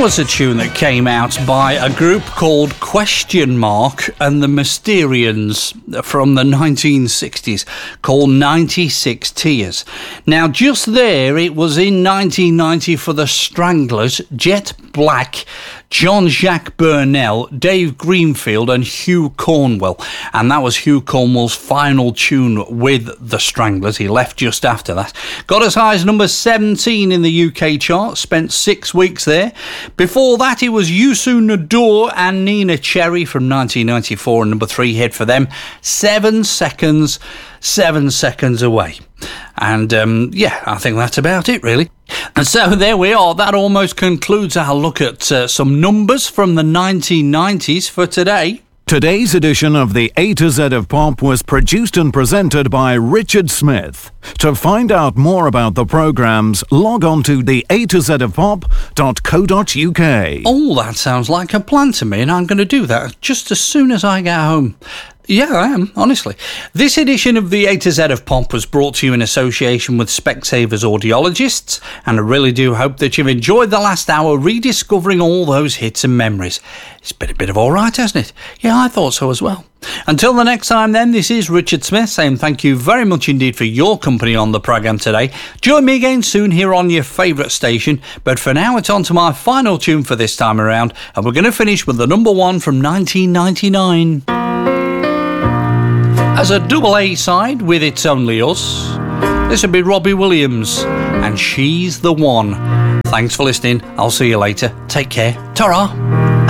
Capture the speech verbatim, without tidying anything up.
was a tune that came out by a group called Question Mark and the Mysterians from the nineteen sixties, called ninety-six Tears. Now, just there, it was in nineteen ninety for the Stranglers, Jet Black, Jean-Jacques Burnel, Dave Greenfield and Hugh Cornwell. And that was Hugh Cornwell's final tune with the Stranglers. He left just after that. Got as high as number seventeen in the U K chart, spent six weeks there. Before that, it was Youssou N'Dour and Nina Cherry from nineteen ninety-four, and number three hit for them, Seven Seconds, Seven Seconds Away. And, um, yeah, I think that's about it, really. And so there we are. That almost concludes our look at uh, some numbers from the nineteen nineties for today. Today's edition of the A to Z of Pop was produced and presented by Richard Smith. To find out more about the programmes, log on to the A to Z of Pop dot co dot U K. Oh, that sounds like a plan to me, and I'm going to do that just as soon as I get home. Yeah, I am, honestly. This edition of the A to Z of Pop was brought to you in association with Specsavers Audiologists, and I really do hope that you've enjoyed the last hour rediscovering all those hits and memories. It's been a bit of all right, hasn't it? Yeah, I thought so as well. Until the next time then, this is Richard Smith saying thank you very much indeed for your company on the programme today. Join me again soon here on your favourite station, but for now it's on to my final tune for this time around, and we're going to finish with the number one from nineteen ninety-nine. As a double A side with It's Only Us, this will be Robbie Williams and She's the One. Thanks for listening. I'll see you later. Take care. Ta-ra.